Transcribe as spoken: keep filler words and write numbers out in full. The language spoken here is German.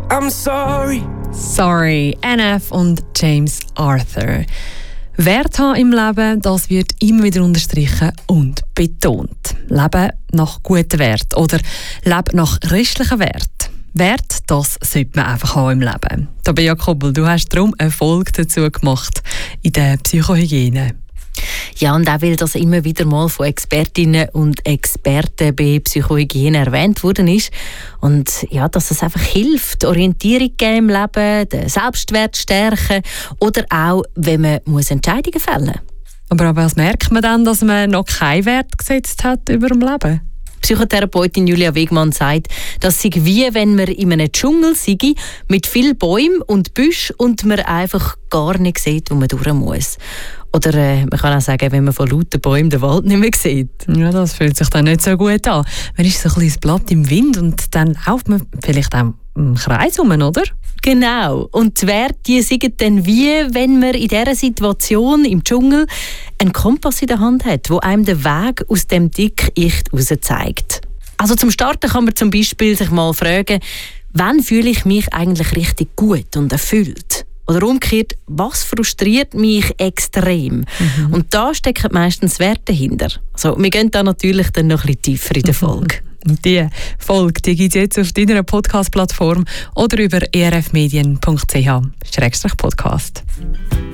I'm sorry. Sorry, N F und James Arthur. Wert haben im Leben, das wird immer wieder unterstrichen und betont. Leben nach guten Wert oder Leben nach christlichen Wert. Wert, das sollte man einfach haben im Leben. Tabea Koppel, du hast darum eine Folge dazu gemacht in der Psychohygiene. Ja, und auch weil das immer wieder mal von Expertinnen und Experten bei Psychohygiene erwähnt worden ist. Und ja, dass es einfach hilft, Orientierung geben im Leben, den Selbstwert stärken oder auch, wenn man muss Entscheidungen fällen muss. Aber was merkt man dann, dass man noch keinen Wert gesetzt hat über dem Leben? Psychotherapeutin Julia Wegmann sagt, das sei wie wenn man in einem Dschungel sei, mit vielen Bäumen und Büschen und man einfach gar nicht sieht, wo man durch muss. Oder äh, man kann auch sagen, wenn man von lauter Bäumen den Wald nicht mehr sieht. Ja, das fühlt sich dann nicht so gut an. Man ist so ein kleines Blatt im Wind und dann läuft man vielleicht auch im Kreis rum, oder? Genau. Und die Werte, die sind dann wie, wenn man in dieser Situation im Dschungel einen Kompass in der Hand hat, der einem den Weg aus dem Dickicht raus zeigt. Also zum Starten kann man zum Beispiel sich mal fragen, wann fühle ich mich eigentlich richtig gut und erfüllt? Oder umgekehrt, was frustriert mich extrem? Mhm. Und da stecken meistens Werte dahinter. Also, wir gehen da natürlich dann noch ein bisschen tiefer in der Folge. Und die Folge die gibt es jetzt auf deiner Podcast-Plattform oder über e r f medien punkt c h Schrägstrich Podcast.